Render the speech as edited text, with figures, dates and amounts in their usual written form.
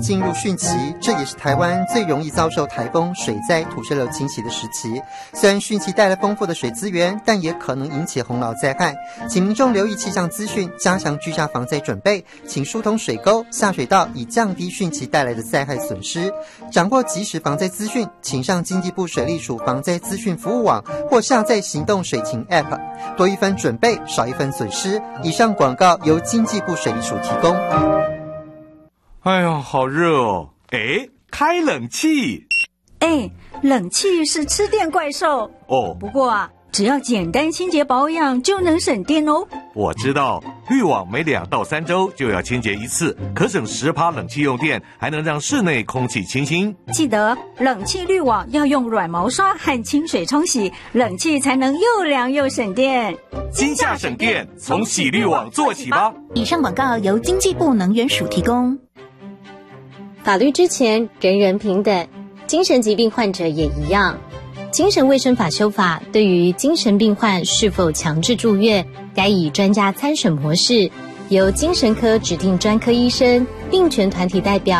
进入汛期，这也是台湾最容易遭受台风、水灾、土石流侵袭的时期。虽然汛期带来丰富的水资源，但也可能引起洪涝灾害，请民众留意气象资讯，加强居家防灾准备，请疏通水沟、下水道，以降低汛期带来的灾害损失。掌握即时防灾资讯，请上经济部水利署防灾资讯服务网或下载行动水情 App， 多一分准备，少一分损失。以上广告由经济部水利署提供。 哎呀，好热哦！开冷气。 冷气是吃电怪兽哦。 不过啊，只要简单清洁保养就能省电哦。 我知道，滤网每2到3周就要清洁一次，可省10%冷气用电，还能让室内空气清新。 记得冷气滤网要用软毛刷和清水冲洗，冷气才能又凉又省电。 今夏省电，从洗滤网做起吧。 以上广告由经济部能源署提供。 法律之前，人人平等，精神疾病患者也一样。精神卫生法修法对于精神病患是否强制住院，该以专家参审模式，由精神科指定专科医生、病权团体代表